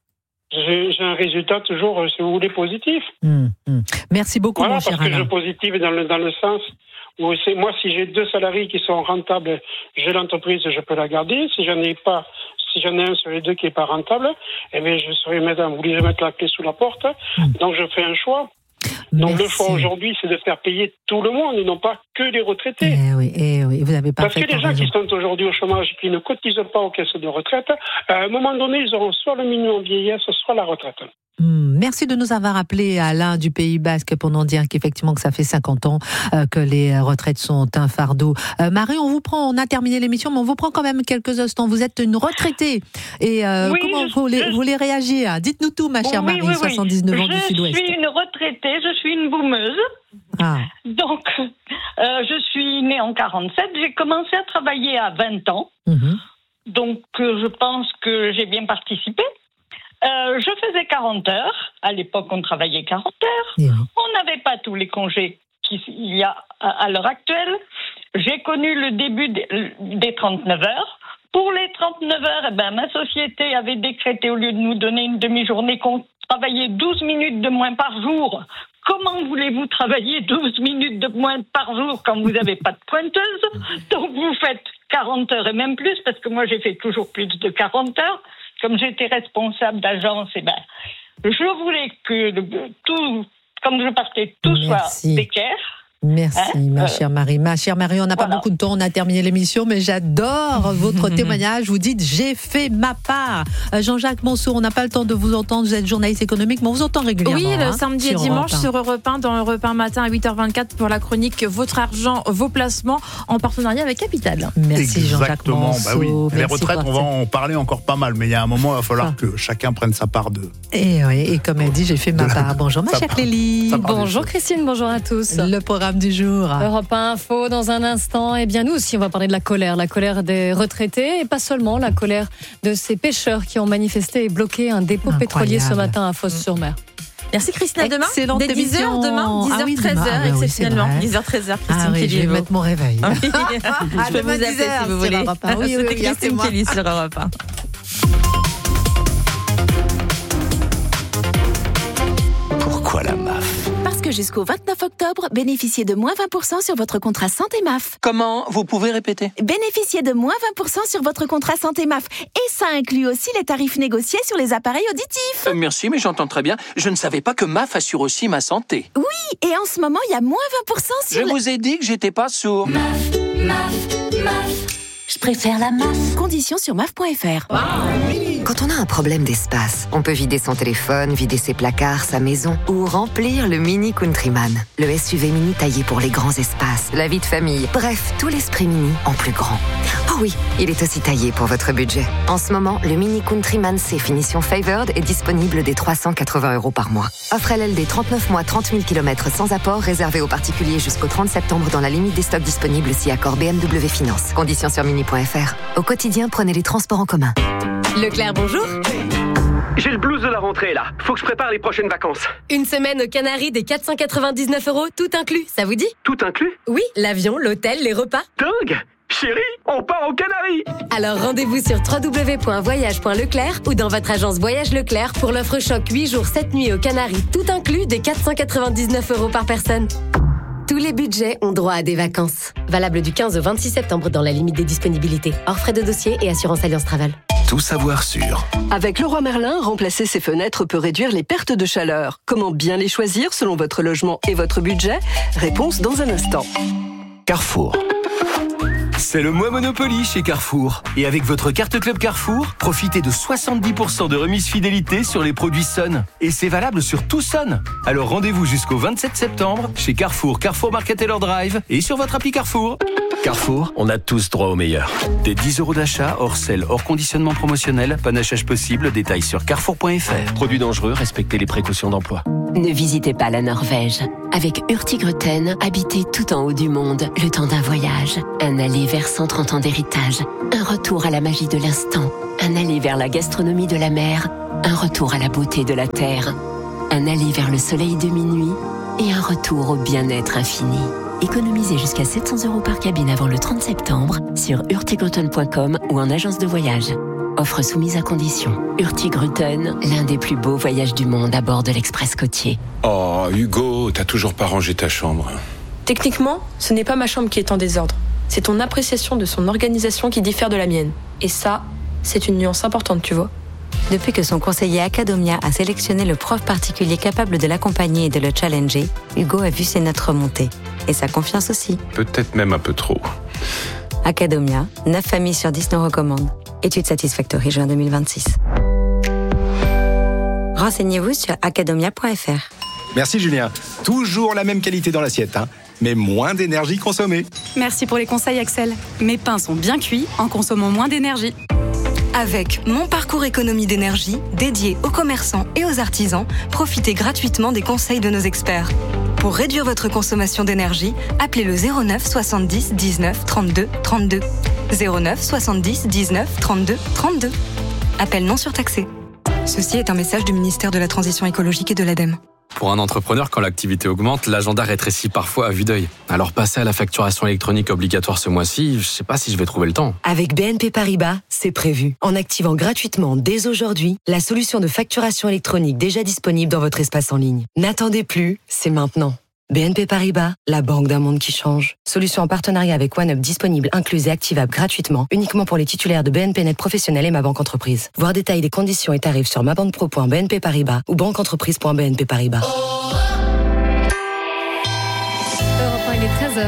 j'ai un résultat toujours, si vous voulez, positif.
Merci beaucoup, mon cher Alain.
Parce que je positive dans le sens où moi, si j'ai 2 salariés qui sont rentables, j'ai l'entreprise, je peux la garder. Si j'en ai un sur les 2 qui n'est pas rentable, eh bien, je serai madame, vous voulez mettre la clé sous la porte. Donc, je fais un choix. Donc le choix aujourd'hui, c'est de faire payer tout le monde et non pas que les retraités.
Oui, vous avez pas.
Parce que les gens qui sont aujourd'hui au chômage et qui ne cotisent pas aux caisses de retraite, à un moment donné, ils auront soit le minimum vieillesse, soit la retraite.
Merci de nous avoir appelé, Alain du Pays Basque, pour nous dire qu'effectivement que ça fait 50 ans que les retraites sont un fardeau. Marie, on a terminé l'émission, mais on vous prend quand même quelques instants. Vous êtes une retraitée. Et comment vous voulez réagir? Dites-nous tout, ma chère Marie, 79 ans du Sud-Ouest.
Je suis une retraitée, je suis une boumeuse. Donc, je suis née en 47. J'ai commencé à travailler à 20 ans. Donc, je pense que j'ai bien participé. Je faisais 40 heures. À l'époque, on travaillait 40 heures. On n'avait pas tous les congés qu'il y a à l'heure actuelle. J'ai connu le début des 39 heures. Pour les 39 heures, ma société avait décrété, au lieu de nous donner une demi-journée, qu'on travaillait 12 minutes de moins par jour. Comment voulez-vous travailler 12 minutes de moins par jour quand vous n'avez pas de pointeuse? Donc vous faites 40 heures et même plus, parce que moi j'ai fait toujours plus de 40 heures. Comme j'étais responsable d'agence, je voulais que tout, quand je partais, tout soit d'équerre.
Merci, ma chère Marie. Ma chère Marie, on n'a pas beaucoup de temps, on a terminé l'émission, mais j'adore votre témoignage. Vous dites, j'ai fait ma part. Jean-Jacques Monceau, on n'a pas le temps de vous entendre, vous êtes journaliste économique, mais on vous entend régulièrement.
Oui, le samedi et dimanche sur Europe 1, dans Europe 1 matin à 8h24 pour la chronique Votre argent, vos placements, en partenariat avec Capital.
Merci Jean-Jacques Monceau.
Les retraites, on va en parler encore pas mal, mais il y a un moment, il va falloir que chacun prenne sa part de...
Et comme elle dit, j'ai fait ma part. Bonjour ma chère Clélie.
Bonjour Christine, bonjour à tous.
Le programme du jour.
Europe 1 Info dans un instant. Eh bien nous aussi on va parler de la colère des retraités et pas seulement, la colère de ces pêcheurs qui ont manifesté et bloqué un dépôt pétrolier ce matin à Fos-sur-Mer.
Merci Christine, à demain.
Excellente
dès 10h demain, 10h, 13h exceptionnellement. 10h, 13h, Christine Kelly.
Je vais mettre mon réveil.
Je peux vous appeler si vous voulez. C'était Christine Kelly sur Europe 1.
Pourquoi la MAF?
Parce que jusqu'au 29 octobre, bénéficiez de moins 20% sur votre contrat santé MAF.
Comment? Vous pouvez répéter?
Bénéficiez de moins 20% sur votre contrat santé MAF. Et ça inclut aussi les tarifs négociés sur les appareils auditifs.
Merci, mais j'entends très bien. Je ne savais pas que MAF assure aussi ma santé.
Oui, et en ce moment, il y a moins 20% sur...
Je vous ai dit que j'étais pas sourd.
MAF. Je préfère la MAF. Conditions sur MAF.fr.
Quand on a un problème d'espace, on peut vider son téléphone, vider ses placards, sa maison ou remplir le Mini Countryman. Le SUV mini taillé pour les grands espaces, la vie de famille. Bref, tout l'esprit mini en plus grand. Oh oui, il est aussi taillé pour votre budget. En ce moment, le Mini Countryman C finition Favored est disponible dès 380 € par mois. Offre LLD 39 mois, 30 000 km sans apport, réservé aux particuliers jusqu'au 30 septembre dans la limite des stocks disponibles si accord BMW Finance. Conditions sur mini.fr. Au quotidien, prenez les transports en commun.
Leclerc, bonjour.
J'ai le blues de la rentrée, là. Faut que je prépare les prochaines vacances.
Une semaine aux Canaries des 499 €, tout inclus, ça vous dit?
Tout inclus?
Oui, l'avion, l'hôtel, les repas.
Dingue! Chérie, on part aux Canaries!
Alors rendez-vous sur www.voyage.leclerc ou dans votre agence Voyage Leclerc pour l'offre choc 8 jours 7 nuits aux Canaries, tout inclus des 499 € par personne. Tous les budgets ont droit à des vacances. Valable du 15 au 26 septembre dans la limite des disponibilités. Hors frais de dossier et assurance Alliance Travel.
Tout savoir sûr.
Avec Leroy Merlin, remplacer ses fenêtres peut réduire les pertes de chaleur. Comment bien les choisir selon votre logement et votre budget? Réponse dans un instant.
Carrefour. C'est le mois Monopoly chez Carrefour. Et avec votre carte Club Carrefour, profitez de 70% de remise fidélité sur les produits Sun. Et c'est valable sur tout Sun. Alors rendez-vous jusqu'au 27 septembre chez Carrefour, Carrefour Market Taylor Drive et sur votre appli Carrefour. Carrefour, on a tous droit au meilleur. Des 10 € d'achat, hors sel, hors conditionnement promotionnel, panachage possible, détails sur carrefour.fr. Produits dangereux, respectez les précautions d'emploi.
Ne visitez pas la Norvège. Avec Hurtigruten, habitez tout en haut du monde, le temps d'un voyage. Un aller vers 130 ans d'héritage. Un retour à la magie de l'instant. Un aller vers la gastronomie de la mer. Un retour à la beauté de la terre. Un aller vers le soleil de minuit. Et un retour au bien-être infini. Économisez jusqu'à 700 € par cabine avant le 30 septembre sur hurtigruten.com ou en agence de voyage. Offre soumise à condition. Hurtigruten, l'un des plus beaux voyages du monde à bord de l'Express côtier.
Oh, Hugo, t'as toujours pas rangé ta chambre.
Techniquement, ce n'est pas ma chambre qui est en désordre. C'est ton appréciation de son organisation qui diffère de la mienne. Et ça, c'est une nuance importante, tu vois.
Depuis que son conseiller Academia a sélectionné le prof particulier capable de l'accompagner et de le challenger, Hugo a vu ses notes remonter. Et sa confiance aussi.
Peut-être même un peu trop.
Academia, 9 familles sur 10 nous recommandent. Étude Satisfactory, juin 2026. Renseignez-vous sur academia.fr.
Merci Julien. Toujours la même qualité dans l'assiette, mais moins d'énergie consommée.
Merci pour les conseils Axel. Mes pains sont bien cuits en consommant moins d'énergie.
Avec Mon Parcours Économie d'énergie, dédié aux commerçants et aux artisans, profitez gratuitement des conseils de nos experts. Pour réduire votre consommation d'énergie, appelez le 09 70 19 32 32. 09 70 19 32 32. Appel non surtaxé. Ceci est un message du ministère de la Transition écologique et de l'ADEME.
Pour un entrepreneur, quand l'activité augmente, l'agenda rétrécit parfois à vue d'œil. Alors passer à la facturation électronique obligatoire ce mois-ci, je sais pas si je vais trouver le temps.
Avec BNP Paribas, c'est prévu. En activant gratuitement dès aujourd'hui la solution de facturation électronique déjà disponible dans votre espace en ligne. N'attendez plus, c'est maintenant. BNP Paribas, la banque d'un monde qui change. Solution en partenariat avec OneUp disponible, incluse et activable gratuitement, uniquement pour les titulaires de BNP Net Professionnel et Ma Banque Entreprise. Voir détails des conditions et tarifs sur mabanquepro.bnp Paribas ou banqueentreprise.bnp Paribas.
Europe 1, il est 13h.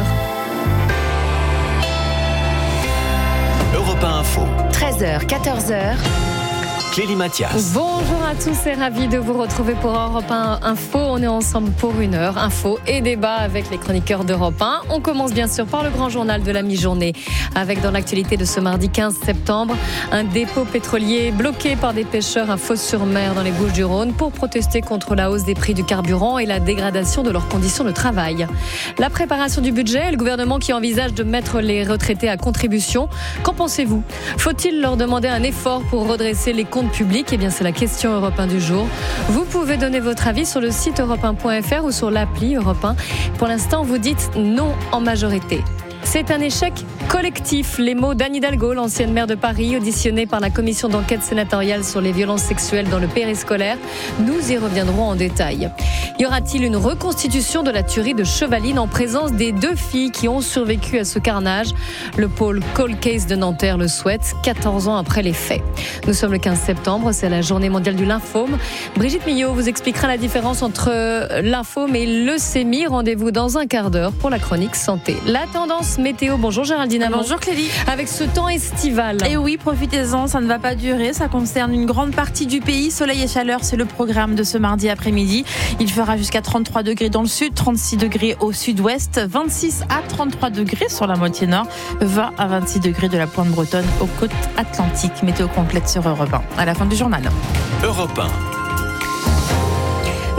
Europe 1 Info.
13h, 14h.
Clélie Mathias.
Bonjour à tous et ravi de vous retrouver pour Europe 1 Info. On est ensemble pour une heure. Info et débat avec les chroniqueurs d'Europe 1. On commence bien sûr par le grand journal de la mi-journée. Avec dans l'actualité de ce mardi 15 septembre, un dépôt pétrolier bloqué par des pêcheurs à Fos-sur-Mer dans les Bouches-du-Rhône pour protester contre la hausse des prix du carburant et la dégradation de leurs conditions de travail. La préparation du budget, le gouvernement qui envisage de mettre les retraités à contribution. Qu'en pensez-vous ? Faut-il leur demander un effort pour redresser les comptes publics? Eh bien, c'est la question Europe 1 du jour. Vous pouvez donner votre avis sur le site europe1.fr ou sur l'appli Europe 1. Pour l'instant, vous dites non en majorité. C'est un échec collectif. Les mots d'Anne Hidalgo, l'ancienne maire de Paris, auditionnée par la commission d'enquête sénatoriale sur les violences sexuelles dans le périscolaire. Nous y reviendrons en détail. Y aura-t-il une reconstitution de la tuerie de Chevaline en présence des 2 filles qui ont survécu à ce carnage? Le pôle Cold Case de Nanterre le souhaite, 14 ans après les faits. Nous sommes le 15 septembre, c'est la journée mondiale du lymphome. Brigitte Millot vous expliquera la différence entre lymphome et leucémie. Rendez-vous dans un quart d'heure pour la chronique santé. La tendance météo. Bonjour Géraldine Amand.
Bonjour Clélie.
Avec ce temps estival.
Et oui, profitez-en, ça ne va pas durer. Ça concerne une grande partie du pays. Soleil et chaleur, c'est le programme de ce mardi après-midi. Il fera jusqu'à 33 degrés dans le sud, 36 degrés au sud-ouest, 26 à 33 degrés sur la moitié nord, 20 à 26 degrés de la pointe bretonne aux côtes atlantiques. Météo complète sur Europe 1. À la fin du journal.
Europe 1.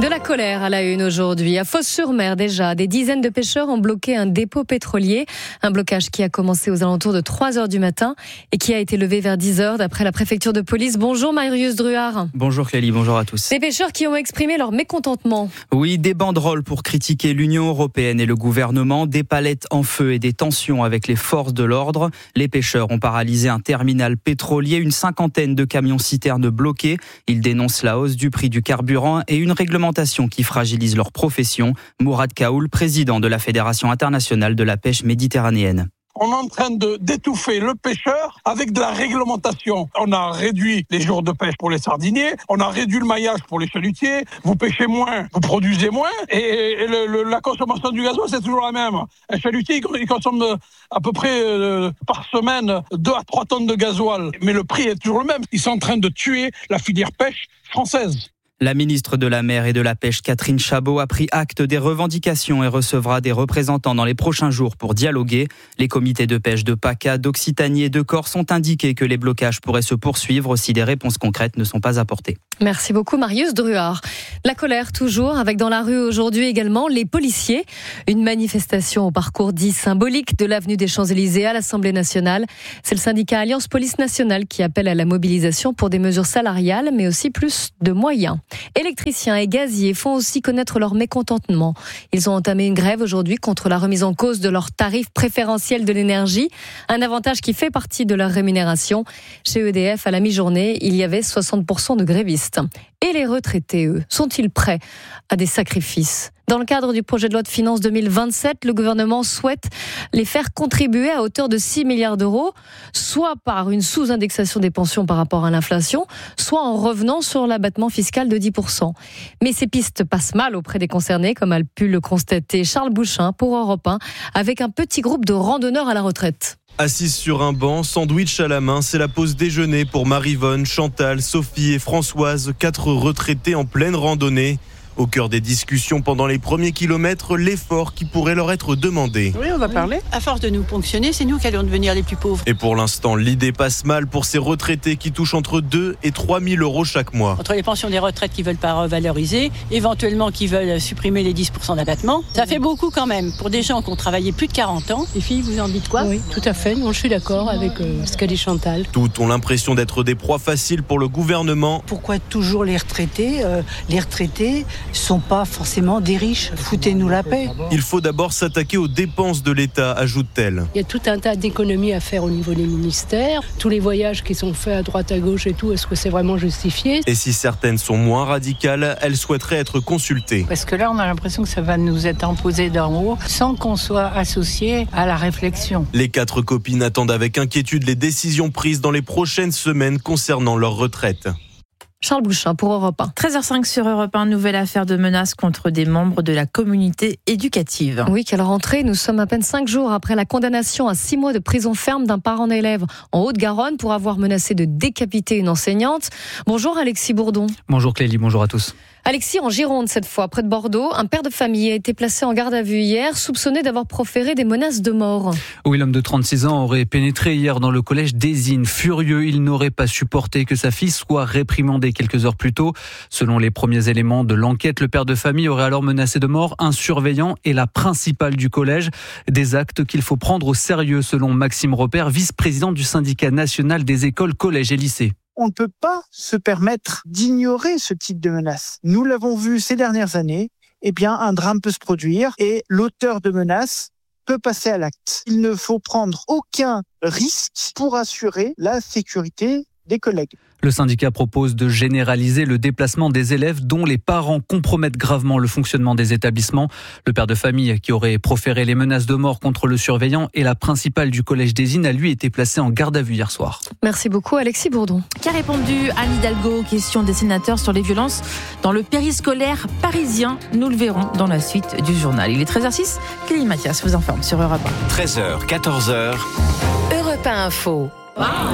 De la colère à la une aujourd'hui. À Fos-sur-Mer déjà, des dizaines de pêcheurs ont bloqué un dépôt pétrolier. Un blocage qui a commencé aux alentours de 3h du matin et qui a été levé vers 10h d'après la préfecture de police. Bonjour Marius Druard.
Bonjour Clélie, bonjour à tous.
Des pêcheurs qui ont exprimé leur mécontentement.
Oui, des banderoles pour critiquer l'Union européenne et le gouvernement, des palettes en feu et des tensions avec les forces de l'ordre. Les pêcheurs ont paralysé un terminal pétrolier, une cinquantaine de camions-citernes bloqués. Ils dénoncent la hausse du prix du carburant et une réglementation qui fragilise leur profession. Mourad Kaoul, président de la Fédération internationale de la pêche méditerranéenne.
On est en train d'étouffer le pêcheur avec de la réglementation. On a réduit les jours de pêche pour les sardiniers, on a réduit le maillage pour les chalutiers, vous pêchez moins, vous produisez moins, et la consommation du gasoil, c'est toujours la même. Un chalutier, il consomme à peu près par semaine 2 à 3 tonnes de gasoil, mais le prix est toujours le même. Ils sont en train de tuer la filière pêche française.
La ministre de la Mer et de la Pêche, Catherine Chabot, a pris acte des revendications et recevra des représentants dans les prochains jours pour dialoguer. Les comités de pêche de PACA, d'Occitanie et de Corse ont indiqué que les blocages pourraient se poursuivre si des réponses concrètes ne sont pas apportées.
Merci beaucoup Marius Druard. La colère toujours, avec dans la rue aujourd'hui également les policiers. Une manifestation au parcours dit symbolique de l'avenue des Champs-Élysées à l'Assemblée nationale. C'est le syndicat Alliance Police Nationale qui appelle à la mobilisation pour des mesures salariales, mais aussi plus de moyens. Électriciens et gaziers font aussi connaître leur mécontentement. Ils ont entamé une grève aujourd'hui contre la remise en cause de leur tarif préférentiel de l'énergie, un avantage qui fait partie de leur rémunération. Chez EDF, à la mi-journée, il y avait 60% de grévistes. Et les retraités, eux, sont-ils prêts à des sacrifices ? Dans le cadre du projet de loi de finances 2027, le gouvernement souhaite les faire contribuer à hauteur de 6 milliards d'euros, soit par une sous-indexation des pensions par rapport à l'inflation, soit en revenant sur l'abattement fiscal de 10%. Mais ces pistes passent mal auprès des concernés, comme a pu le constater Charles Bouchin pour Europe 1, avec un petit groupe de randonneurs à la retraite.
Assise sur un banc, sandwich à la main, c'est la pause déjeuner pour Maryvonne, Chantal, Sophie et Françoise, 4 retraités en pleine randonnée. Au cœur des discussions pendant les premiers kilomètres, l'effort qui pourrait leur être demandé.
Oui, on va parler. À force de nous ponctionner, c'est nous qui allons devenir les plus pauvres.
Et pour l'instant, l'idée passe mal pour ces retraités qui touchent entre 2 et 3 000 euros chaque mois.
Entre les pensions des retraites qui veulent pas revaloriser, éventuellement qui veulent supprimer les 10% d'abattement, ça fait beaucoup quand même pour des gens qui ont travaillé plus de 40 ans. Les filles, vous en dites quoi ?
Oui, tout à fait. Non, je suis d'accord avec ce qu'a dit Chantal.
Toutes ont l'impression d'être des proies faciles pour le gouvernement.
Pourquoi toujours les retraités ? Les retraités sont pas forcément des riches. Foutez-nous la paix.
Il faut d'abord s'attaquer aux dépenses de l'État, ajoute-t-elle.
Il y a tout un tas d'économies à faire au niveau des ministères. Tous les voyages qui sont faits à droite à gauche et tout, est-ce que c'est vraiment justifié ?
Et si certaines sont moins radicales, elles souhaiteraient être consultées.
Parce que là, on a l'impression que ça va nous être imposé d'en haut sans qu'on soit associé à la réflexion.
Les 4 copines attendent avec inquiétude les décisions prises dans les prochaines semaines concernant leur retraite.
Charles Bouchin pour Europe 1.
13h05 sur Europe 1, nouvelle affaire de menace contre des membres de la communauté éducative.
Oui, quelle rentrée. Nous sommes à peine 5 jours après la condamnation à 6 mois de prison ferme d'un parent d'élève en Haute-Garonne pour avoir menacé de décapiter une enseignante. Bonjour Alexis Bourdon.
Bonjour Clélie, bonjour à tous.
Alexis, en Gironde cette fois, près de Bordeaux, un père de famille a été placé en garde à vue hier, soupçonné d'avoir proféré des menaces de mort.
Oui, l'homme de 36 ans aurait pénétré hier dans le collège d'Ezine. Furieux, il n'aurait pas supporté que sa fille soit réprimandée quelques heures plus tôt. Selon les premiers éléments de l'enquête, le père de famille aurait alors menacé de mort un surveillant et la principale du collège. Des actes qu'il faut prendre au sérieux, selon Maxime Repère, vice-président du syndicat national des écoles, collèges et lycées.
On ne peut pas se permettre d'ignorer ce type de menace. Nous l'avons vu ces dernières années, un drame peut se produire et l'auteur de menace peut passer à l'acte. Il ne faut prendre aucun risque pour assurer la sécurité des collègues.
Le syndicat propose de généraliser le déplacement des élèves dont les parents compromettent gravement le fonctionnement des établissements. Le père de famille qui aurait proféré les menaces de mort contre le surveillant et la principale du collège d'Ezine a lui été placé en garde à vue hier soir.
Merci beaucoup Alexis Bourdon.
Qui a répondu Anne Hidalgo aux questions des sénateurs sur les violences dans le périscolaire parisien. Nous le verrons dans la suite du journal. Il est 13h06, Clélie Mathias vous informe sur Europe 1.
13h, 14h.
Europe 1 Info.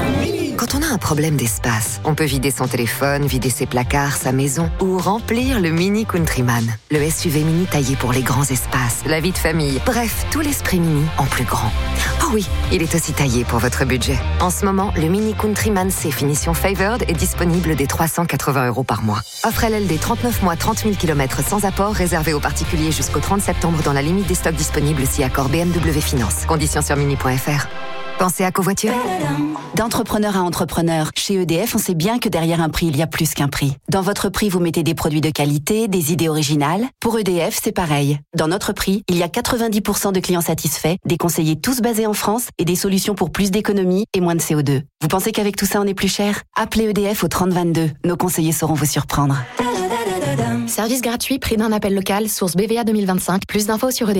Quand on a un problème d'espace, on peut vider son téléphone, vider ses placards, sa maison ou remplir le Mini Countryman. Le SUV mini taillé pour les grands espaces, la vie de famille, bref, tout l'esprit mini en plus grand. Oh oui, il est aussi taillé pour votre budget. En ce moment, le Mini Countryman C finition Favored est disponible dès 380 € par mois. Offre LLD 39 mois, 30 000 km sans apport, réservé aux particuliers jusqu'au 30 septembre dans la limite des stocks disponibles si accord BMW Finance. Conditions sur mini.fr. Pensez à covoiture.
D'entrepreneur à entrepreneur, chez EDF, on sait bien que derrière un prix, il y a plus qu'un prix. Dans votre prix, vous mettez des produits de qualité, des idées originales. Pour EDF, c'est pareil. Dans notre prix, il y a 90% de clients satisfaits, des conseillers tous basés en France et des solutions pour plus d'économie et moins de CO2. Vous pensez qu'avec tout ça, on est plus cher ? Appelez EDF au 3022. Nos conseillers sauront vous surprendre.
Service gratuit, prix d'un appel local, source BVA 2025. Plus d'infos sur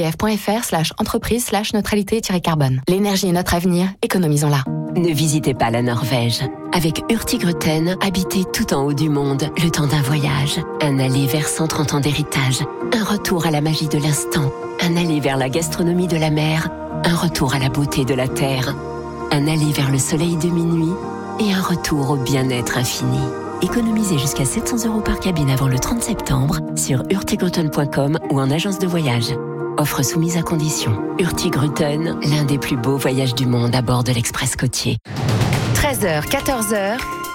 edf.fr/entreprise/neutralité-carbone. L'énergie est notre avenir, économisons-la.
Ne visitez pas la Norvège. Avec Hurtigruten, habitez tout en haut du monde, le temps d'un voyage. Un aller vers 130 ans d'héritage. Un retour à la magie de l'instant. Un aller vers la gastronomie de la mer. Un retour à la beauté de la terre. Un aller vers le soleil de minuit. Et un retour au bien-être infini. Économisez jusqu'à 700 € par cabine avant le 30 septembre sur hurtigruten.com ou en agence de voyage. Offre soumise à condition. Hurtigruten, l'un des plus beaux voyages du monde à bord de l'Express côtier.
13h, 14h.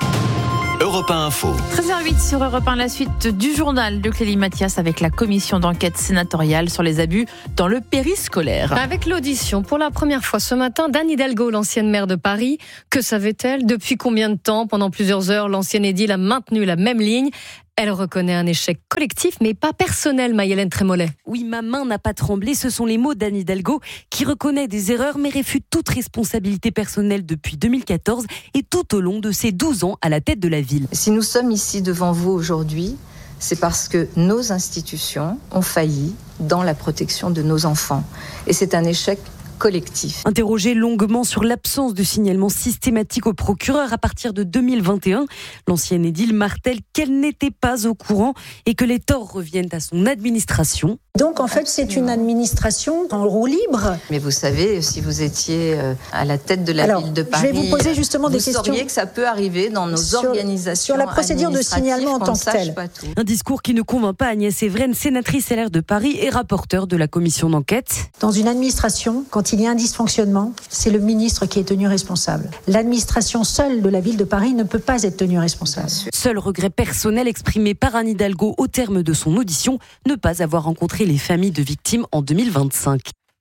Europe 1 Info.
13h08 sur Europe 1, la suite du journal de Clélie Mathias avec la commission d'enquête sénatoriale sur les abus dans le périscolaire.
Avec l'audition pour la première fois ce matin d'Anne Hidalgo, l'ancienne maire de Paris. Que savait-elle ? Depuis combien de temps ? Pendant plusieurs heures, l'ancienne édile a maintenu la même ligne. Elle reconnaît un échec collectif, mais pas personnel, Maï-Hélène Trémollet.
Oui, ma main n'a pas tremblé, ce sont les mots d'Anne Hidalgo, qui reconnaît des erreurs, mais réfute toute responsabilité personnelle depuis 2014 et tout au long de ses 12 ans à la tête de la ville.
Si nous sommes ici devant vous aujourd'hui, c'est parce que nos institutions ont failli dans la protection de nos enfants. Et c'est un échec collectif.
Interrogé longuement sur l'absence de signalement systématique au procureur à partir de 2021, l'ancienne édile martèle qu'elle n'était pas au courant et que les torts reviennent à son administration.
Donc en fait, c'est une administration en roue libre.
Mais vous savez, si vous étiez à la tête de la ville de Paris,
je vais vous poser justement des questions.
Vous sauriez que ça peut arriver dans nos organisations
sur la procédure de signalement en tant que telle.
Un discours qui ne convainc pas Agnès Evren, sénatrice LR de Paris et rapporteure de la commission d'enquête.
Dans une administration, quand il y a un dysfonctionnement, c'est le ministre qui est tenu responsable. L'administration seule de la ville de Paris ne peut pas être tenue responsable.
Seul regret personnel exprimé par Anne Hidalgo au terme de son audition, ne pas avoir rencontré les familles de victimes en 2025.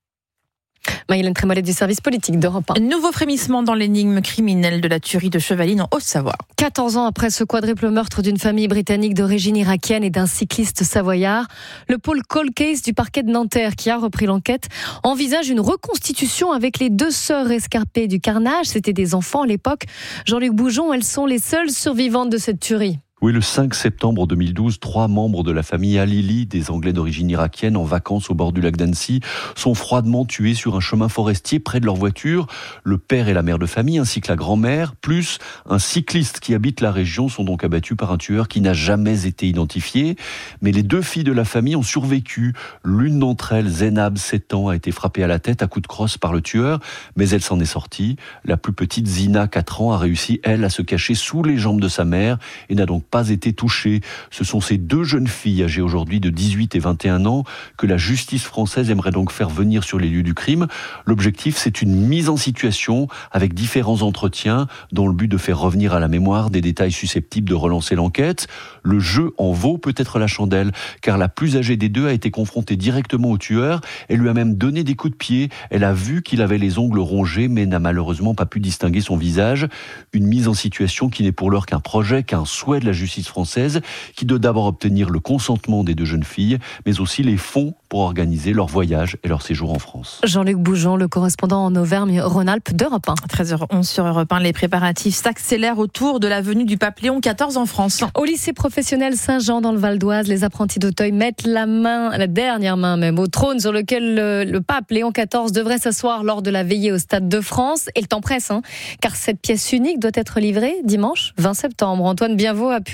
Maï-Hélène Trémollet du service politique d'Europe 1.
Nouveau frémissement dans l'énigme criminelle de la tuerie de Chevaline en Haute-Savoie.
14 ans après ce quadruple meurtre d'une famille britannique d'origine irakienne et d'un cycliste savoyard, le pôle Cold Case du parquet de Nanterre, qui a repris l'enquête, envisage une reconstitution avec les deux sœurs rescapées du carnage. C'était des enfants à l'époque. Jean-Luc Boujon, elles sont les seules survivantes de cette tuerie.
Oui, le 5 septembre 2012, 3 membres de la famille Halili, des Anglais d'origine irakienne, en vacances au bord du lac d'Annecy, sont froidement tués sur un chemin forestier près de leur voiture. Le père et la mère de famille, ainsi que la grand-mère, plus un cycliste qui habite la région, sont donc abattus par un tueur qui n'a jamais été identifié. Mais les deux filles de la famille ont survécu. L'une d'entre elles, Zénab, 7 ans, a été frappée à la tête à coups de crosse par le tueur, mais elle s'en est sortie. La plus petite, Zina, 4 ans, a réussi, elle, à se cacher sous les jambes de sa mère et n'a donc pas été touchée. Ce sont ces deux jeunes filles, âgées aujourd'hui de 18 et 21 ans, que la justice française aimerait donc faire venir sur les lieux du crime. L'objectif, c'est une mise en situation avec différents entretiens dans le but de faire revenir à la mémoire des détails susceptibles de relancer l'enquête. Le jeu en vaut peut-être la chandelle, car la plus âgée des deux a été confrontée directement au tueur. Elle lui a même donné des coups de pied. Elle a vu qu'il avait les ongles rongés, mais n'a malheureusement pas pu distinguer son visage. Une mise en situation qui n'est pour l'heure qu'un projet, qu'un souhait de la justice française, qui doit d'abord obtenir le consentement des deux jeunes filles, mais aussi les fonds pour organiser leur voyage et leur séjour en France.
Jean-Luc Boujon, le correspondant en Auvergne-Rhône-Alpes d'Europe 1.
13h11 sur Europe 1, les préparatifs s'accélèrent autour de la venue du pape Léon XIV en France.
Au lycée professionnel Saint-Jean dans le Val d'Oise, les apprentis d'Auteuil mettent la dernière main même, au trône sur lequel le pape Léon XIV devrait s'asseoir lors de la veillée au Stade de France. Et le temps presse, car cette pièce unique doit être livrée dimanche 20 septembre. Antoine Bienvaux a pu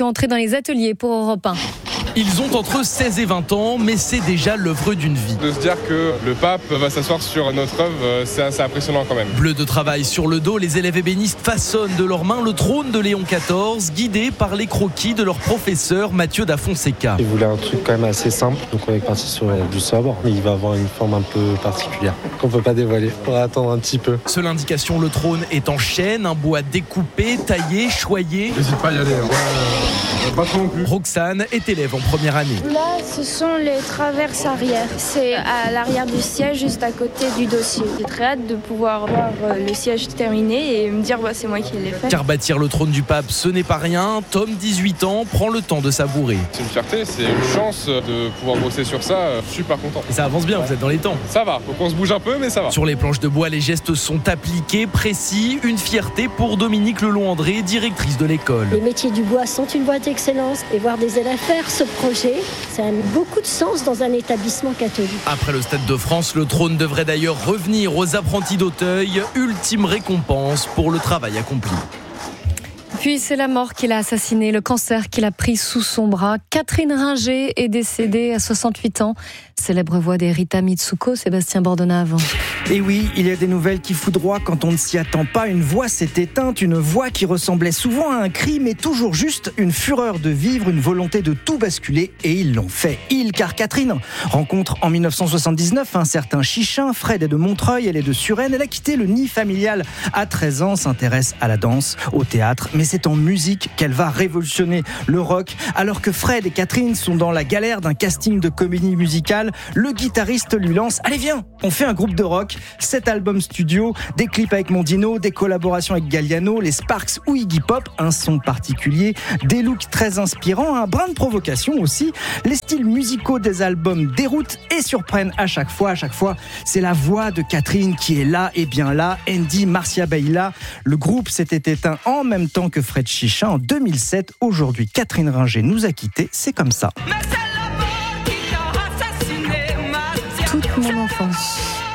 pu entrer dans les ateliers pour Europe 1.
Ils ont entre 16 et 20 ans, mais c'est déjà l'œuvre d'une vie.
De se dire que le pape va s'asseoir sur notre œuvre, c'est assez impressionnant quand même.
Bleu de travail sur le dos, les élèves ébénistes façonnent de leurs mains le trône de Léon XIV, guidés par les croquis de leur professeur Mathieu da Fonseca.
Il voulait un truc quand même assez simple, donc on est parti sur du sobre. Il va avoir une forme un peu particulière, qu'on ne peut pas dévoiler. On va attendre un petit peu.
Seule indication, le trône est en chêne, un bois découpé, taillé, choyé.
N'hésite pas à y aller, pas trop non plus.
Roxane est élève en première année.
Là, ce sont les traverses arrière. C'est à l'arrière du siège, juste à côté du dossier. J'ai très hâte de pouvoir voir le siège terminé et me dire c'est moi qui l'ai fait.
Car bâtir le trône du pape, ce n'est pas rien. Tom, 18 ans, prend le temps de savourer.
C'est une fierté, c'est une chance de pouvoir bosser sur ça. Super content.
Et ça avance bien, vous êtes dans les temps.
Ça va, faut qu'on se bouge un peu, mais ça va.
Sur les planches de bois, les gestes sont appliqués, précis. Une fierté pour Dominique Lelon-André, directrice de l'école.
Les métiers du bois sont une voie d'excellence et voir des élèves faire ce projet, ça a beaucoup de sens dans un établissement catholique.
Après le Stade de France, le trône devrait d'ailleurs revenir aux apprentis d'Auteuil. Ultime récompense pour le travail accompli.
Puis c'est la mort qui l'a assassiné, le cancer qu'il a pris sous son bras. Catherine Ringer est décédée à 68 ans. Célèbre voix des Rita Mitsuko, Sébastien Bordenave.
Et oui, il y a des nouvelles qui foudroient quand on ne s'y attend pas. Une voix s'est éteinte, une voix qui ressemblait souvent à un cri, mais toujours juste une fureur de vivre, une volonté de tout basculer. Et ils l'ont fait. Car Catherine rencontre en 1979 un certain Chichin. Fred est de Montreuil, elle est de Suresnes. Elle a quitté le nid familial à 13 ans, s'intéresse à la danse, au théâtre. Mais c'est en musique qu'elle va révolutionner le rock. Alors que Fred et Catherine sont dans la galère d'un casting de comédie musicale, le guitariste lui lance « Allez viens, on fait un groupe de rock, 7 albums studio, des clips avec Mondino, des collaborations avec Galliano, les Sparks ou Iggy Pop, un son particulier, des looks très inspirants, un brin de provocation aussi. Les styles musicaux des albums déroutent et surprennent à chaque fois. C'est la voix de Catherine qui est là et bien là. Andy Marcia Baila. Le groupe s'était éteint en même temps que Fred Chichin en 2007. Aujourd'hui, Catherine Ringer nous a quittés. C'est comme ça.
Toute mon enfance.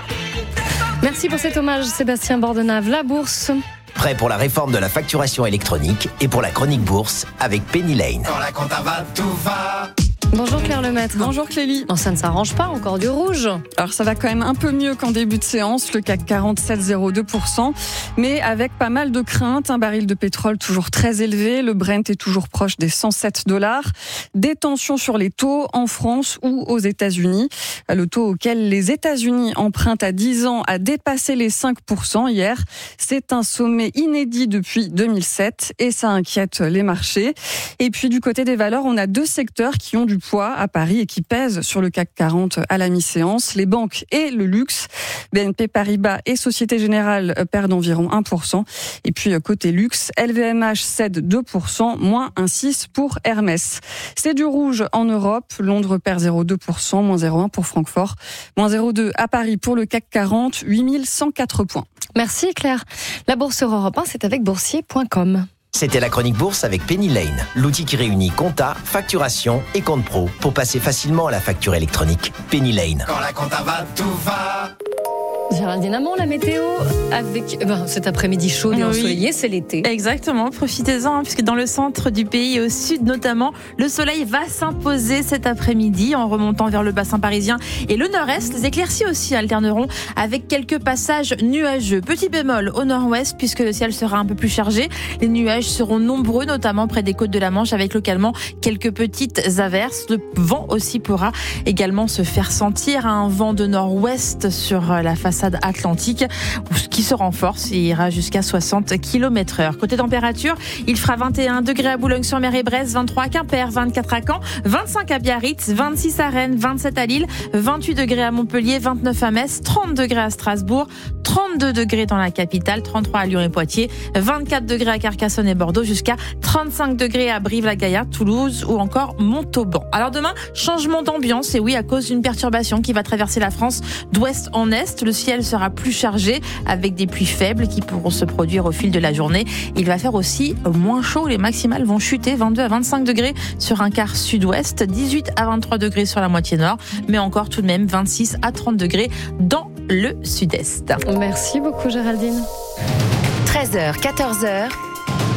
Merci pour cet hommage, Sébastien Bordenave. La bourse.
Prêt pour la réforme de la facturation électronique et pour la chronique bourse avec Penny Lane.
Quand la compta va, tout va.
Bonjour Claire Lemaître.
Bonjour Clélie.
Non, ça ne s'arrange pas, encore du rouge.
Alors ça va quand même un peu mieux qu'en début de séance, le CAC 40 7,02%, mais avec pas mal de craintes. Un baril de pétrole toujours très élevé, le Brent est toujours proche des $107. Des tensions sur les taux en France ou aux États-Unis. Le taux auquel les États-Unis empruntent à 10 ans a dépassé les 5% hier. C'est un sommet inédit depuis 2007 et ça inquiète les marchés. Et puis du côté des valeurs, on a deux secteurs qui ont du poids à Paris et qui pèsent sur le CAC 40 à la mi-séance, les banques et le luxe. BNP Paribas et Société Générale perdent environ 1%. Et puis côté luxe, LVMH cède 2%, moins 1,6% pour Hermès. C'est du rouge en Europe, Londres perd 0,2%, moins 0,1% pour Francfort, moins 0,2% à Paris pour le CAC 40, 8104 points.
Merci Claire. La Bourse sur Europe 1, c'est avec boursier.com.
C'était la chronique bourse avec Penny Lane, l'outil qui réunit compta, facturation et compte pro pour passer facilement à la facture électronique. Penny Lane.
Quand la compta va, tout va.
Géraldine Amand, la météo, avec cet après-midi chaud et ensoleillé, c'est l'été.
Exactement, profitez-en, puisque dans le centre du pays et au sud notamment, le soleil va s'imposer cet après-midi en remontant vers le bassin parisien et le nord-est. Les éclaircies aussi alterneront avec quelques passages nuageux. Petit bémol au nord-ouest, puisque le ciel sera un peu plus chargé. Les nuages seront nombreux, notamment près des côtes de la Manche, avec localement quelques petites averses. Le vent aussi pourra également se faire sentir, un vent de nord-ouest sur la façade atlantique qui se renforce et ira jusqu'à 60 km/h. Côté température, il fera 21 degrés à Boulogne-sur-Mer et Brest, 23 à Quimper, 24 à Caen, 25 à Biarritz, 26 à Rennes, 27 à Lille, 28 degrés à Montpellier, 29 à Metz, 30 degrés à Strasbourg, 32 degrés dans la capitale, 33 à Lyon et Poitiers, 24 degrés à Carcassonne et Bordeaux, jusqu'à 35 degrés à Brive-la-Gaillarde, Toulouse ou encore Montauban. Alors demain, changement d'ambiance, et oui, à cause d'une perturbation qui va traverser la France d'ouest en est. Le ciel sera plus chargé avec des pluies faibles qui pourront se produire au fil de la journée. Il va faire aussi moins chaud. Les maximales vont chuter 22 à 25 degrés sur un quart sud-ouest, 18 à 23 degrés sur la moitié nord, mais encore tout de même 26 à 30 degrés dans le sud-est.
Merci beaucoup Géraldine.
13h, 14h.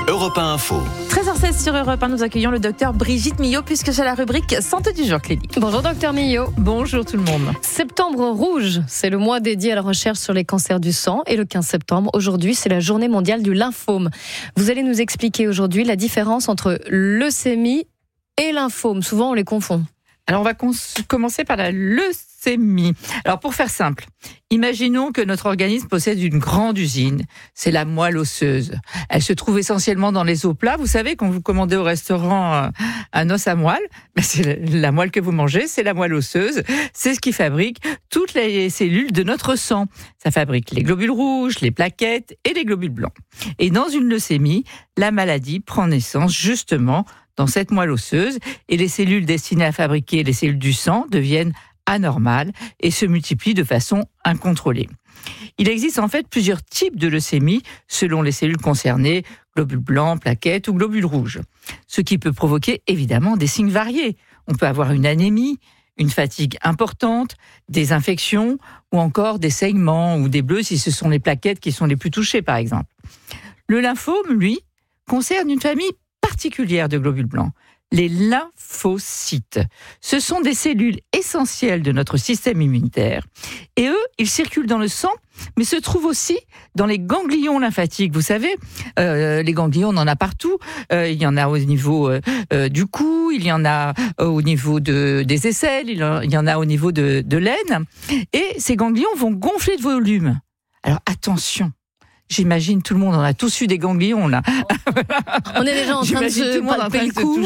Europe 1 Info.
13h16 sur Europe 1, nous accueillons le docteur Brigitte Millot, puisque c'est la rubrique Santé du jour, Clélie.
Bonjour docteur Millot.
Bonjour tout le monde.
Septembre rouge, c'est le mois dédié à la recherche sur les cancers du sang. Et le 15 septembre, aujourd'hui, c'est la journée mondiale du lymphome. Vous allez nous expliquer aujourd'hui la différence entre leucémie et lymphome. Souvent, on les confond.
Alors, on va commencer par la leucémie. Alors, pour faire simple, imaginons que notre organisme possède une grande usine. C'est la moelle osseuse. Elle se trouve essentiellement dans les os plats. Vous savez, quand vous commandez au restaurant un os à moelle, c'est la moelle que vous mangez, c'est la moelle osseuse. C'est ce qui fabrique toutes les cellules de notre sang. Ça fabrique les globules rouges, les plaquettes et les globules blancs. Et dans une leucémie, la maladie prend naissance justement dans cette moelle osseuse, et les cellules destinées à fabriquer les cellules du sang deviennent anormales et se multiplient de façon incontrôlée. Il existe en fait plusieurs types de leucémie selon les cellules concernées, globules blancs, plaquettes ou globules rouges. Ce qui peut provoquer évidemment des signes variés. On peut avoir une anémie, une fatigue importante, des infections ou encore des saignements ou des bleus si ce sont les plaquettes qui sont les plus touchées par exemple. Le lymphome, lui, concerne une famille particulière de globules blancs, les lymphocytes. Ce sont des cellules essentielles de notre système immunitaire. Et eux, ils circulent dans le sang, mais se trouvent aussi dans les ganglions lymphatiques. Vous savez, les ganglions, on en a partout. Il y en a au niveau du cou, il y en a au niveau des aisselles, il y en a au niveau de l'aine. Et ces ganglions vont gonfler de volume. Alors attention. J'imagine tout le monde, on a tous eu des ganglions là.
On est déjà en train de se palper le cou.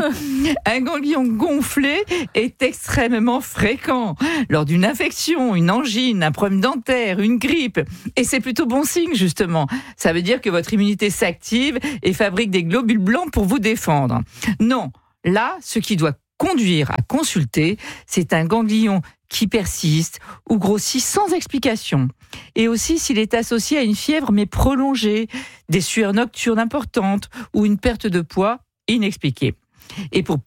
Un ganglion gonflé est extrêmement fréquent lors d'une infection, une angine, un problème dentaire, une grippe. Et c'est plutôt bon signe justement. Ça veut dire que votre immunité s'active et fabrique des globules blancs pour vous défendre. Non, là, ce qui doit conduire à consulter, c'est un ganglion qui persiste ou grossit sans explication. Et aussi s'il est associé à une fièvre mais prolongée, des sueurs nocturnes importantes ou une perte de poids inexpliquée. Et pour